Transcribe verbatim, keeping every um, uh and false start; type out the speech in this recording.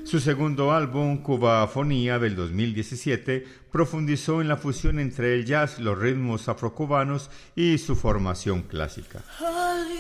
Su segundo álbum, Cubafonía, del dos mil diecisiete, profundizó en la fusión entre el jazz, los ritmos afrocubanos y su formación clásica.